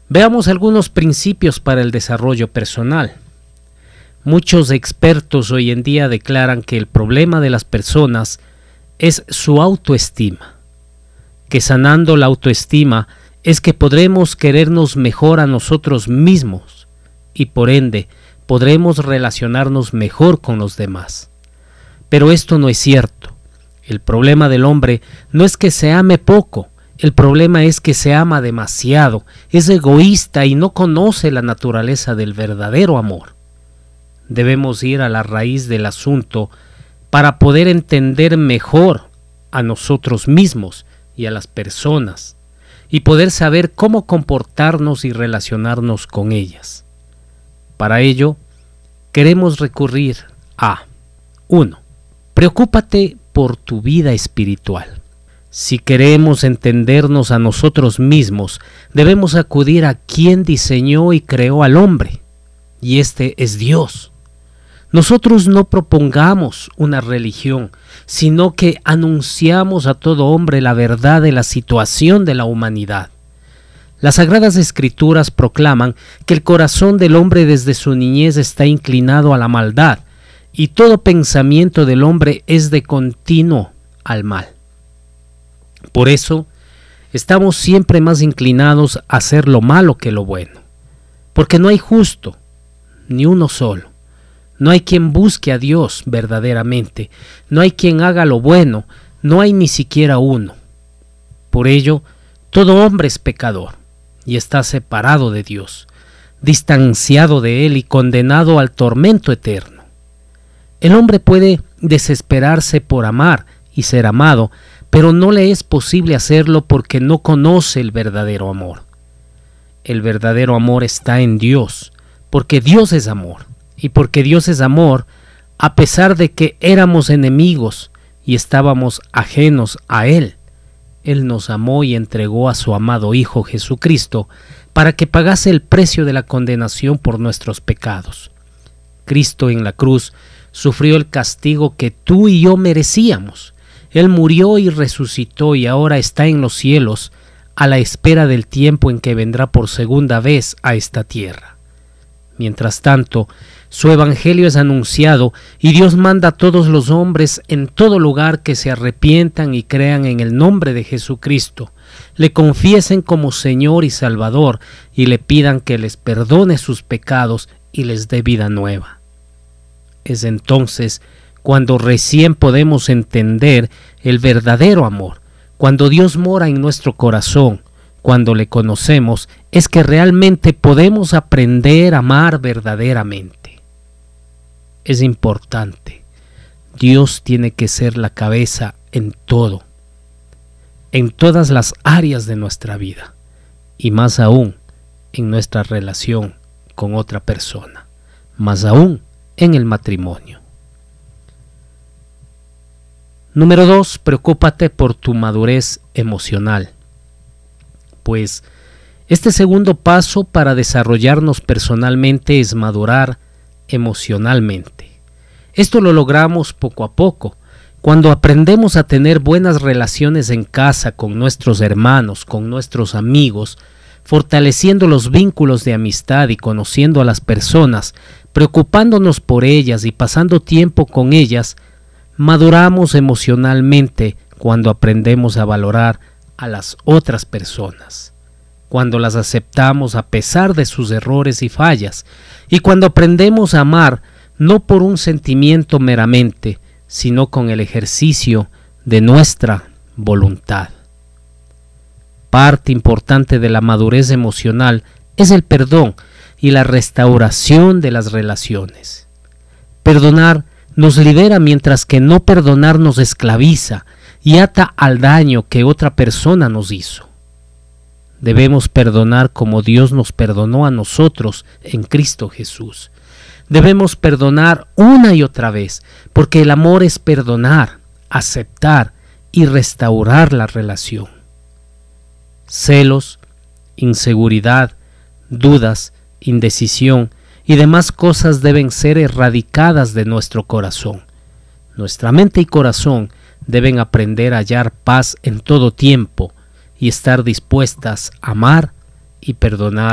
Veamos algunos principios para el desarrollo personal. Muchos expertos hoy en día declaran que el problema de las personas es su autoestima, que sanando la autoestima es que podremos querernos mejor a nosotros mismos y por ende podremos relacionarnos mejor con los demás. Pero esto no es cierto. El problema del hombre no es que se ame poco, el problema es que se ama demasiado, es egoísta y no conoce la naturaleza del verdadero amor. Debemos ir a la raíz del asunto para poder entender mejor a nosotros mismos y a las personas y poder saber cómo comportarnos y relacionarnos con ellas. Para ello, queremos recurrir a 1. Preocúpate por tu vida espiritual. Si queremos entendernos a nosotros mismos, debemos acudir a quien diseñó y creó al hombre, y este es Dios. Nosotros no propongamos una religión, sino que anunciamos a todo hombre la verdad de la situación de la humanidad. Las Sagradas Escrituras proclaman que el corazón del hombre desde su niñez está inclinado a la maldad, y todo pensamiento del hombre es de continuo al mal. Por eso, estamos siempre más inclinados a hacer lo malo que lo bueno, porque no hay justo, ni uno solo. No hay quien busque a Dios verdaderamente, no hay quien haga lo bueno, no hay ni siquiera uno. Por ello, todo hombre es pecador y está separado de Dios, distanciado de Él y condenado al tormento eterno. El hombre puede desesperarse por amar y ser amado, pero no le es posible hacerlo porque no conoce el verdadero amor. El verdadero amor está en Dios, porque Dios es amor. Y porque Dios es amor, a pesar de que éramos enemigos y estábamos ajenos a Él, Él nos amó y entregó a su amado Hijo Jesucristo para que pagase el precio de la condenación por nuestros pecados. Cristo en la cruz sufrió el castigo que tú y yo merecíamos. Él murió y resucitó y ahora está en los cielos a la espera del tiempo en que vendrá por segunda vez a esta tierra. Mientras tanto, su evangelio es anunciado y Dios manda a todos los hombres en todo lugar que se arrepientan y crean en el nombre de Jesucristo, le confiesen como Señor y Salvador y le pidan que les perdone sus pecados y les dé vida nueva. Es entonces cuando recién podemos entender el verdadero amor, cuando Dios mora en nuestro corazón. Cuando le conocemos, es que realmente podemos aprender a amar verdaderamente. Es importante. Dios tiene que ser la cabeza en todo, en todas las áreas de nuestra vida, y más aún en nuestra relación con otra persona, más aún en el matrimonio. Número 2. Preocúpate por tu madurez emocional. Pues este segundo paso para desarrollarnos personalmente es madurar emocionalmente. Esto lo logramos poco a poco, cuando aprendemos a tener buenas relaciones en casa con nuestros hermanos, con nuestros amigos, fortaleciendo los vínculos de amistad y conociendo a las personas, preocupándonos por ellas y pasando tiempo con ellas, maduramos emocionalmente cuando aprendemos a valorar a las otras personas, cuando las aceptamos a pesar de sus errores y fallas, y cuando aprendemos a amar no por un sentimiento meramente, sino con el ejercicio de nuestra voluntad. Parte importante de la madurez emocional es el perdón y la restauración de las relaciones. Perdonar nos libera, mientras que no perdonar nos esclaviza y ata al daño que otra persona nos hizo. Debemos perdonar como Dios nos perdonó a nosotros en Cristo Jesús. Debemos perdonar una y otra vez, porque el amor es perdonar, aceptar y restaurar la relación. Celos, inseguridad, dudas, indecisión y demás cosas deben ser erradicadas de nuestro corazón. Nuestra mente y corazón deben aprender a hallar paz en todo tiempo y estar dispuestas a amar y perdonar